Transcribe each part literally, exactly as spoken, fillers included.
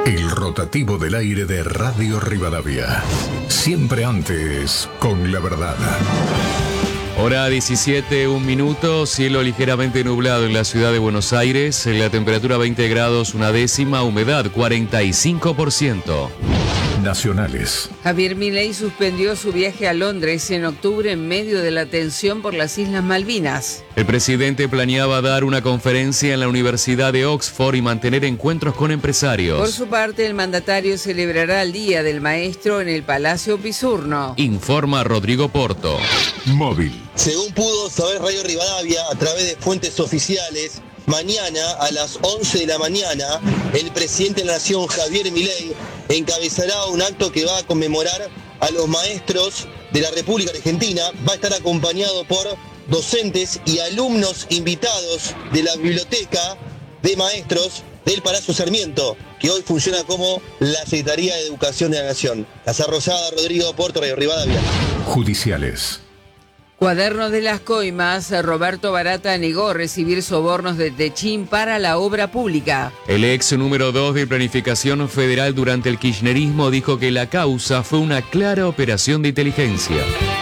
El rotativo del aire de Radio Rivadavia. Siempre antes con la verdad. Hora diecisiete, un minuto, cielo ligeramente nublado en la ciudad de Buenos Aires, la temperatura veinte grados, una décima, humedad cuarenta y cinco por ciento. Nacionales. Javier Milei suspendió su viaje a Londres en octubre en medio de la tensión por las Islas Malvinas. El presidente planeaba dar una conferencia en la Universidad de Oxford y mantener encuentros con empresarios. Por su parte, el mandatario celebrará el Día del Maestro en el Palacio Pisurno. Informa Rodrigo Porto. Móvil. Según pudo saber Radio Rivadavia a través de fuentes oficiales, mañana a las once de la mañana, el presidente de la Nación, Javier Milei, encabezará un acto que va a conmemorar a los maestros de la República Argentina. Va a estar acompañado por docentes y alumnos invitados de la Biblioteca de Maestros del Palacio Sarmiento, que hoy funciona como la Secretaría de Educación de la Nación. Casa Rosada, Rodrigo Porto, Radio Rivadavia. Judiciales. Cuadernos de las Coimas, Roberto Barata negó recibir sobornos de Techín para la obra pública. El ex número dos de Planificación Federal durante el kirchnerismo dijo que la causa fue una clara operación de inteligencia.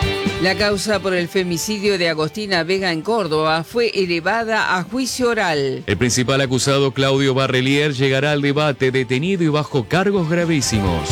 La causa por el femicidio de Agostina Vega en Córdoba fue elevada a juicio oral. El principal acusado, Claudio Barrelier, llegará al debate detenido y bajo cargos gravísimos.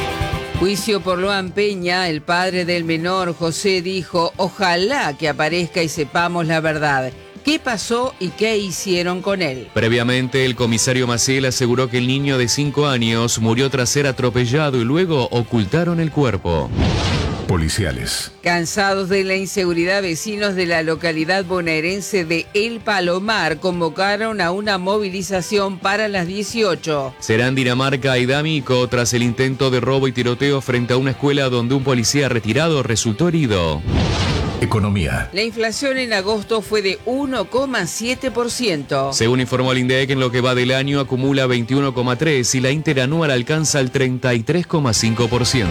Juicio por Loan Peña, el padre del menor José dijo, ojalá que aparezca y sepamos la verdad. ¿Qué pasó y qué hicieron con él? Previamente, el comisario Maciel aseguró que el niño de cinco años murió tras ser atropellado y luego ocultaron el cuerpo. Policiales. Cansados de la inseguridad, vecinos de la localidad bonaerense de El Palomar convocaron a una movilización para las dieciocho. Será en Dinamarca y D'Amico tras el intento de robo y tiroteo frente a una escuela donde un policía retirado resultó herido. Economía. La inflación en agosto fue de uno coma siete por ciento. Según informó el INDEC, en lo que va del año acumula veintiuno coma tres por ciento y la interanual alcanza el treinta y tres coma cinco por ciento.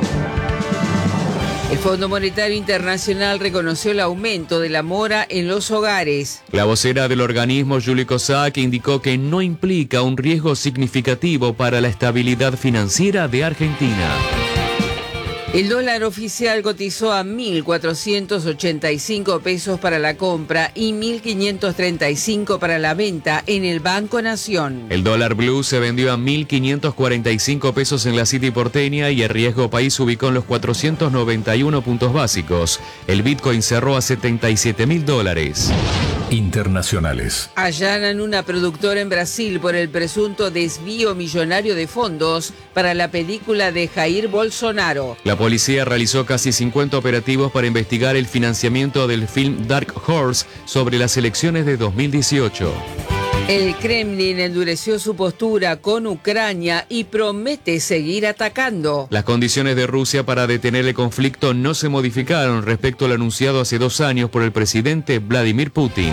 El Fondo Monetario Internacional reconoció el aumento de la mora en los hogares. La vocera del organismo, Julie Cossack, indicó que no implica un riesgo significativo para la estabilidad financiera de Argentina. El dólar oficial cotizó a mil cuatrocientos ochenta y cinco pesos para la compra y mil quinientos treinta y cinco para la venta en el Banco Nación. El dólar blue se vendió a mil quinientos cuarenta y cinco pesos en la City porteña y el riesgo país se ubicó en los cuatrocientos noventa y uno puntos básicos. El Bitcoin cerró a setenta y siete mil dólares. Internacionales. Allanan una productora en Brasil por el presunto desvío millonario de fondos para la película de Jair Bolsonaro. La policía realizó casi cincuenta operativos para investigar el financiamiento del film Dark Horse sobre las elecciones de dos mil dieciocho. El Kremlin endureció su postura con Ucrania y promete seguir atacando. Las condiciones de Rusia para detener el conflicto no se modificaron respecto al anunciado hace dos años por el presidente Vladimir Putin.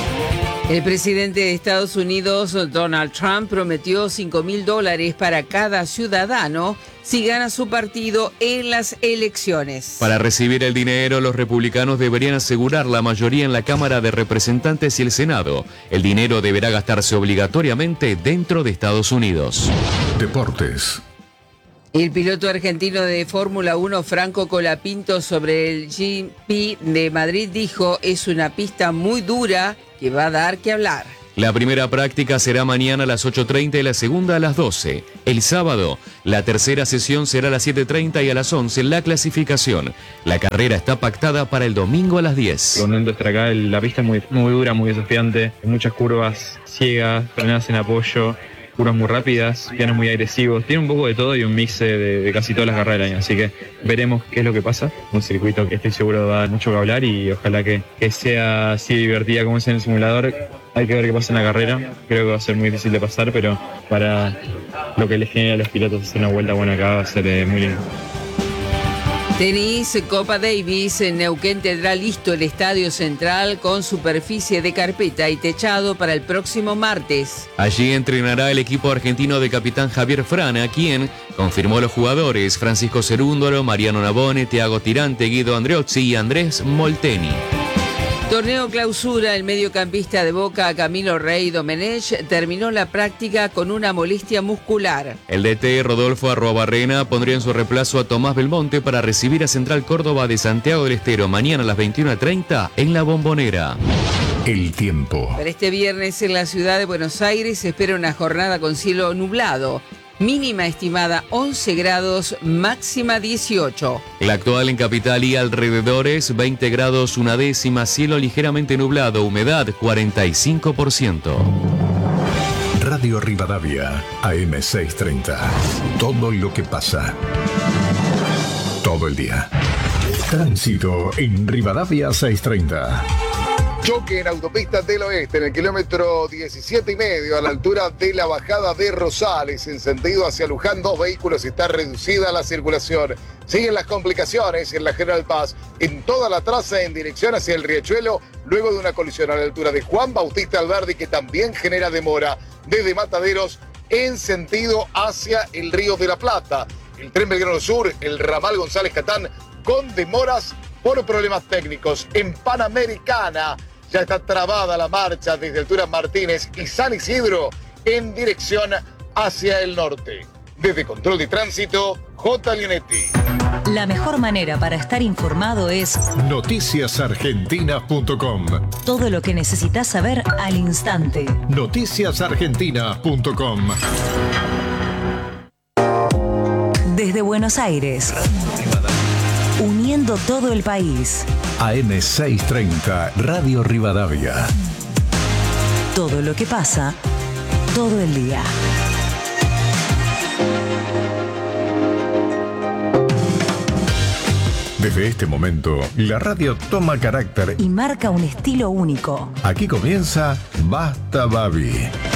El presidente de Estados Unidos, Donald Trump, prometió cinco mil dólares para cada ciudadano si gana su partido en las elecciones. Para recibir el dinero, los republicanos deberían asegurar la mayoría en la Cámara de Representantes y el Senado. El dinero deberá gastarse obligatoriamente dentro de Estados Unidos. Deportes. El piloto argentino de Fórmula uno, Franco Colapinto, sobre el G P de Madrid dijo, es una pista muy dura que va a dar que hablar. La primera práctica será mañana a las ocho treinta y la segunda a las doce. El sábado, la tercera sesión será a las siete treinta y a las once la clasificación. La carrera está pactada para el domingo a las diez. Contento de estar acá, la pista es muy, muy dura, muy desafiante, muchas curvas ciegas, frenadas en apoyo, curvas muy rápidas, pianos muy agresivos, tiene un poco de todo y un mix de, de casi todas las carreras del año, así que veremos qué es lo que pasa. Un circuito que estoy seguro va a dar mucho que hablar y ojalá que, que sea así divertida como es en el simulador. Hay que ver qué pasa en la carrera, creo que va a ser muy difícil de pasar, pero para lo que les genera a los pilotos hacer una vuelta buena acá va a ser eh, muy lindo. Tenis, Copa Davis, en Neuquén tendrá listo el Estadio Central con superficie de carpeta y techado para el próximo martes. Allí entrenará el equipo argentino de capitán Javier Frana, quien confirmó los jugadores Francisco Cerúndolo, Mariano Navone, Thiago Tirante, Guido Andreozzi y Andrés Molteni. Torneo clausura, el mediocampista de Boca, Camilo Rey Domenech, terminó la práctica con una molestia muscular. El D T Rodolfo Arruabarrena pondría en su reemplazo a Tomás Belmonte para recibir a Central Córdoba de Santiago del Estero mañana a las veintiuna treinta en La Bombonera. El tiempo. Para este viernes en la ciudad de Buenos Aires se espera una jornada con cielo nublado. Mínima estimada once grados, máxima dieciocho. La actual en capital y alrededores, veinte grados una décima, cielo ligeramente nublado, humedad cuarenta y cinco por ciento. Radio Rivadavia, A M seiscientos treinta. Todo lo que pasa. Todo el día. Tránsito en Rivadavia seiscientos treinta. Choque en autopista del oeste, en el kilómetro diecisiete y medio, a la altura de la bajada de Rosales, en sentido hacia Luján, dos vehículos, está reducida la circulación. Siguen las complicaciones en la General Paz, en toda la traza en dirección hacia el Riachuelo, luego de una colisión a la altura de Juan Bautista Alberdi, que también genera demora, desde Mataderos en sentido hacia el Río de la Plata. El tren Belgrano Sur, el ramal González Catán, con demoras por problemas técnicos. En Panamericana ya está trabada la marcha desde altura Martínez y San Isidro en dirección hacia el norte. Desde Control de Tránsito, J. Leonetti. La mejor manera para estar informado es noticias argentinas punto com. Todo lo que necesitas saber al instante. noticias argentinas punto com. Desde Buenos Aires, uniendo todo el país. A M seiscientos treinta, Radio Rivadavia. Todo lo que pasa, todo el día. Desde este momento, la radio toma carácter y marca un estilo único. Aquí comienza Basta Babi.